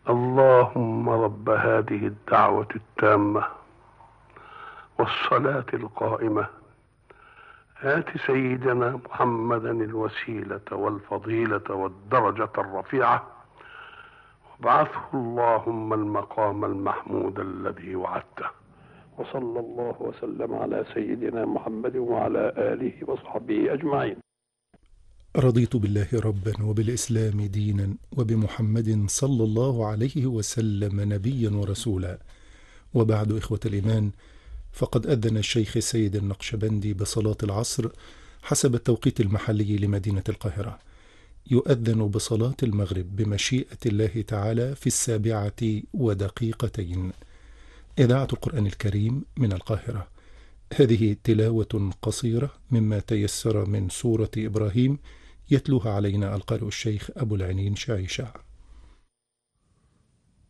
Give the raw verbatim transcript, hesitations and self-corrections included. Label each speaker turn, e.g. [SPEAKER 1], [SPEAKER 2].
[SPEAKER 1] اللهم رب هذه الدعوة التامة والصلاة القائمة، آت سيدنا محمدا الوسيلة والفضيلة والدرجة الرفيعة، وابعثه اللهم المقام المحمود الذي وعدته. وصلى الله وسلم على سيدنا محمد وعلى آله وصحبه أجمعين.
[SPEAKER 2] رضيت بالله ربا وبالإسلام دينا وبمحمد صلى الله عليه وسلم نبيا ورسولا. وبعد، إخوة الإيمان، فقد أذن الشيخ السيد النقشبندي بصلاة العصر حسب التوقيت المحلي لمدينة القاهرة. يؤذن بصلاة المغرب بمشيئة الله تعالى في السابعة ودقيقتين. إذاعة القرآن الكريم من القاهرة. هذه تلاوة قصيرة مما تيسر من سورة إبراهيم، يتلوها علينا القارئ الشيخ أبو العنين شعيشة.